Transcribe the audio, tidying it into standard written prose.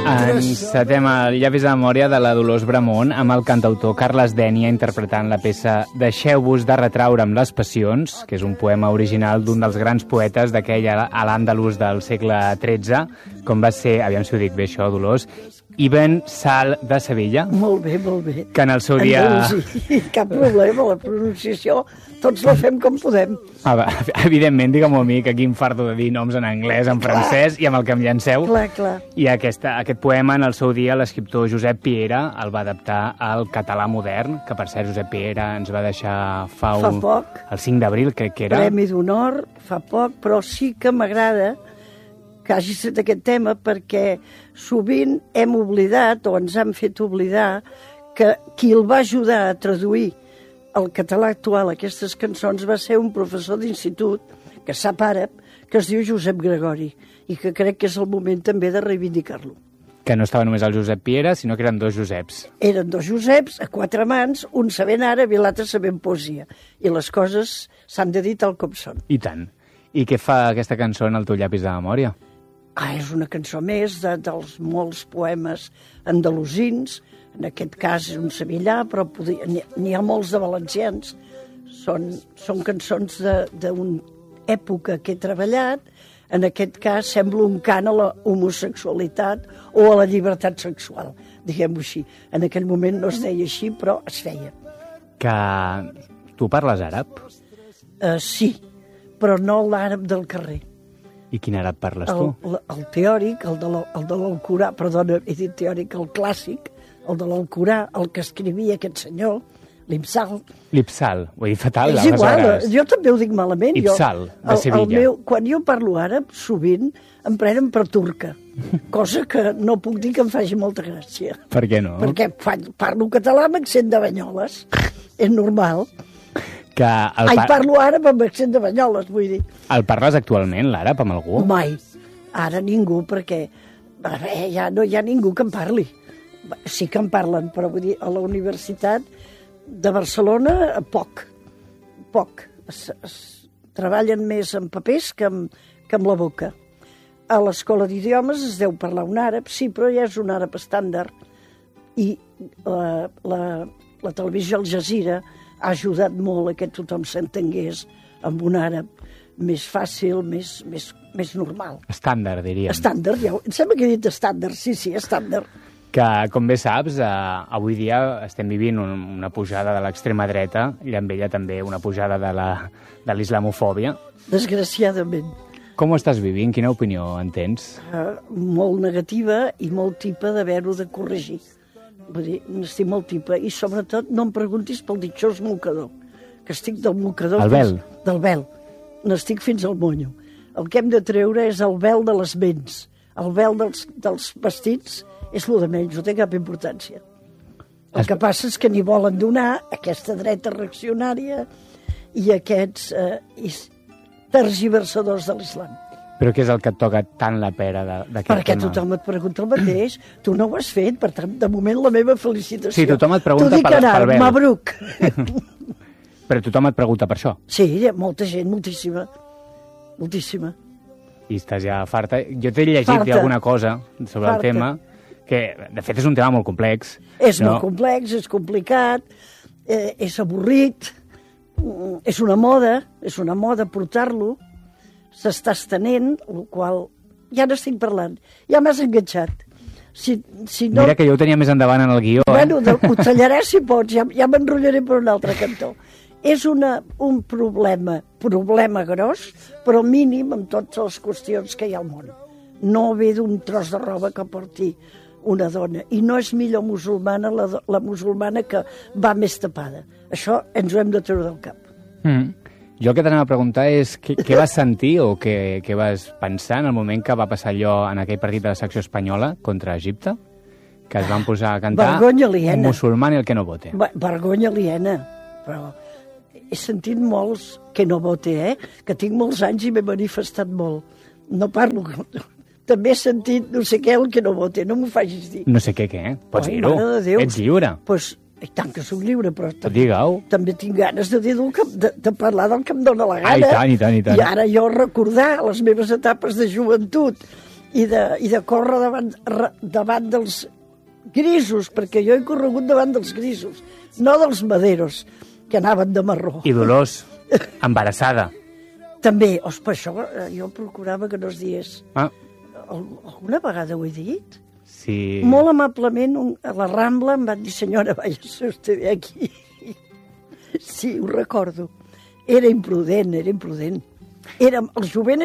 Encetem el llavis de memòria de la Dolors Bramont amb el cantautor Carles Dénia interpretant la peça Deixeu-vos de retraure amb les passions, que és un poema original d'un dels grans poetes d'aquell a l'Àndalus del segle XIII, com va ser, aviam si ho dic bé això, Dolors, Ibn Sal de Sevilla. Molt bé, molt bé. Que en el seu dia... Andalusí. Cap problema, la pronunciació tots la fem com podem. Evidentment, digue-m'ho a mi, que aquí em farto de dir noms en anglès, en francès i amb el que em llanceu. Clar, clar. I aquest poema, en el seu dia, l'escriptor Josep Piera el va adaptar al català modern, que per cert, Josep Piera ens va deixar fa poc. El 5 d'abril, crec que era. Premi d'honor, fa poc, però sí que m'agrada que hagi estat aquest tema perquè sovint hem oblidat o ens han fet oblidar que qui el va ajudar a traduir al català actual aquestes cançons va ser un professor d'institut que sap àrab, que es diu Josep Gregori i que crec que és el moment també de reivindicar-lo. Que no estava només el Josep Piera, sinó que eren dos Joseps. Eren dos Joseps a quatre mans, un sabent àrab i l'altre sabent poesia. I les coses s'han de dir tal com són. I tant. I què fa aquesta cançó en el teu llapis de memòria? És una cançó més dels molts poemes andalusins, en aquest cas és un sevillà, però n'hi ha molts de valencians. Són cançons d'una època que he treballat, en aquest cas sembla un cant a la homosexualitat o a la llibertat sexual, diguem-ho així. En aquell moment no es deia així, però es feia. Que tu parles àrab? Sí, però no l'àrab del carrer. I quin àrab parles tu? El teòric, el de l'Alcorà, perdona, he dit teòric, el clàssic, el de l'Alcorà, el que escrivia aquest senyor, l'Ipsal. L'Ipsal, ho he dit fatal, és igual, aleshores. Jo també ho dic malament. Ipsal, de Sevilla. Quan jo parlo àrab, sovint em prenen per turca, cosa que no puc dir que em faci molta gràcia. Per què no? Perquè parlo català amb accent de Banyoles, és normal. Parlo àrab amb accent de Banyoles, vull dir. El parles actualment, l'àrab, amb algú? Mai. Ara ningú, perquè ja no hi ha ningú que em parli. Sí que em parlen, però vull dir, a la Universitat de Barcelona, poc. Es treballen més amb papers que amb la boca. A l'Escola d'Idiomes es deu parlar un àrab, sí, però ja és un àrab estàndard. I la televisió Al Jazeera ha ajudat molt a que tothom s'entengués amb un àrab més fàcil, més normal. Estàndard, diríem. Estàndard, ja. Em sembla que he dit estàndard, sí, estàndard. Que, com bé saps, avui dia estem vivint una pujada de l'extrema dreta i amb ella també una pujada de l'islamofòbia. Desgraciadament. Com ho estàs vivint? Quina opinió en tens? Molt negativa i molt tipa d'haver-ho de corregir. Vull dir, n'estic molt tipa. I sobretot no em preguntis pel ditxós mocador, que estic del mocador... El vel? Del vel. N'estic fins al monyo. El que hem de treure és el vel de les ments. El vel dels vestits és el de menys, no té cap importància. El que passa és que n'hi volen donar aquesta dreta reaccionària i aquests tergiversadors de l'islam. Però què és el que et toca tant la pera d'aquest tema? Perquè tothom et pregunta el mateix. Tu no ho has fet, per tant, de moment la meva felicitació. Sí, tothom et pregunta pel vel. Mabruc. Però tothom et pregunta per això? Sí, molta gent, moltíssima. Moltíssima. I estàs ja farta. Jo t'he llegit alguna cosa sobre el tema, que de fet és un tema molt complex. És molt complex, és complicat, és avorrit, és una moda portar-lo, s'està estenent, el qual ja n'estic parlant, ja m'has enganxat. Si no... Mira que jo ho tenia més endavant en el guió. Bueno, ho tallaràs si pots, ja m'enrotllaré per un altre cantó. És un problema gros, però mínim amb totes les qüestions que hi ha al món. No ve d'un tros de roba que porti una dona. I no és millor musulmana la musulmana que va més tapada. Això ens ho hem de treure del cap. Jo el que t'anava a preguntar és què vas sentir o què vas pensar en el moment que va passar allò en aquell partit de la secció espanyola contra Egipte, que es van posar a cantar un musulmán i el que no vote. Vergonya aliena, però he sentit molts que no vote, que tinc molts anys i m'he manifestat molt. No parlo... També he sentit no sé què el que no vote, no m'ho facis dir. No sé què? Pots dir-ho? Ets lliure. Doncs i tant que soc lliure, però també tinc ganes de dir de parlar del que em dóna la gana. I tant. I ara jo recordar les meves etapes de joventut i de córrer davant dels grisos, perquè jo he corregut davant dels grisos, no dels maderos, que anaven de marró. I Dolors, embarassada. També, per això jo procurava que no es digués. Ah, Alguna vegada ho he dit? sí. Molt amablement, a la Rambla em van dir, senyora, váyase usted de aquí. Sí, ho recordo. Era imprudent. El jovent